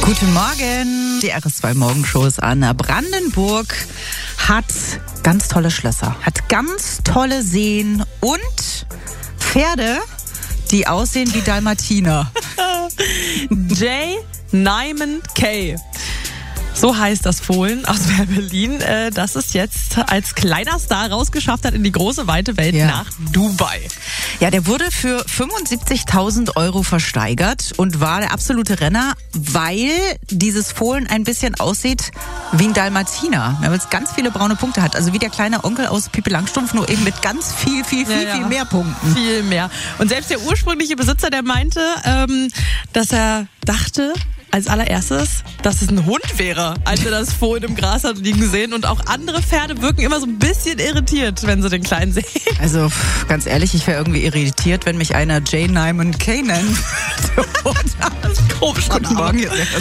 Guten Morgen. Die RS2 Morgenshow ist an. Brandenburg hat ganz tolle Schlösser, hat ganz tolle Seen und Pferde, die aussehen wie Dalmatiner. J. Nyman K. So heißt das Fohlen aus Berlin, das es jetzt als kleiner Star rausgeschafft hat in die große, weite Welt nach Dubai. Ja, der wurde für 75.000 € versteigert und war der absolute Renner, weil dieses Fohlen ein bisschen aussieht wie ein Dalmatiner. Weil es ganz viele braune Punkte hat. Also wie der kleine Onkel aus Pippi Langstrumpf, nur eben mit ganz viel mehr Punkten. Viel mehr. Und selbst der ursprüngliche Besitzer, der meinte, dass er dachte, als allererstes, dass es ein Hund wäre, als er das Fohlen im Gras hat liegen gesehen. Und auch andere Pferde wirken immer so ein bisschen irritiert, wenn sie den Kleinen sehen. Also ganz ehrlich, ich wäre irgendwie irritiert, wenn mich einer J. Nyman K. nennt. Das ist komisch. Guten Morgen.